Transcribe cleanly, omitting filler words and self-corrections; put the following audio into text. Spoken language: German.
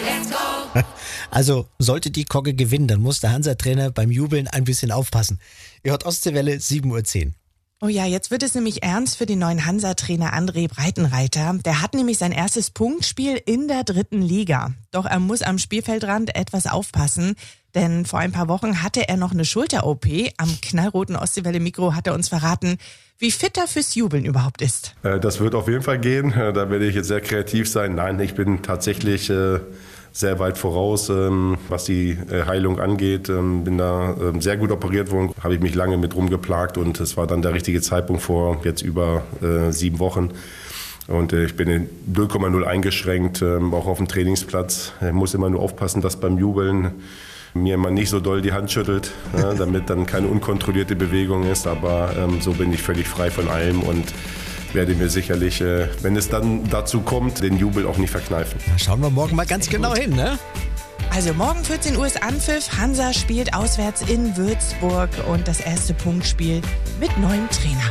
Also sollte die Kogge gewinnen, dann muss der Hansa-Trainer beim Jubeln ein bisschen aufpassen. Ihr hört Ostseewelle, 7:10 Uhr. Oh ja, jetzt wird es nämlich ernst für den neuen Hansa-Trainer André Breitenreiter. Der hat nämlich sein erstes Punktspiel in der 3. Liga. Doch er muss am Spielfeldrand etwas aufpassen, denn vor ein paar Wochen hatte er noch eine Schulter-OP. Am knallroten Ostseewelle-Mikro hat er uns verraten, wie fit er fürs Jubeln überhaupt ist. Das wird auf jeden Fall gehen. Da werde ich jetzt sehr kreativ sein. Nein, ich bin tatsächlich sehr weit voraus, was die Heilung angeht. Bin da sehr gut operiert worden, habe ich mich lange mit rumgeplagt und es war dann der richtige Zeitpunkt vor jetzt über 7 Wochen. Und ich bin in 0,0 eingeschränkt, auch auf dem Trainingsplatz. Ich muss immer nur aufpassen, dass beim Jubeln mir immer nicht so doll die Hand schüttelt, damit dann keine unkontrollierte Bewegung ist. Aber so bin ich völlig frei von allem und werde mir sicherlich, wenn es dann dazu kommt, den Jubel auch nicht verkneifen. Schauen wir morgen mal ganz genau hin, ne? Also morgen 14 Uhr ist Anpfiff. Hansa spielt auswärts in Würzburg und das erste Punktspiel mit neuem Trainer.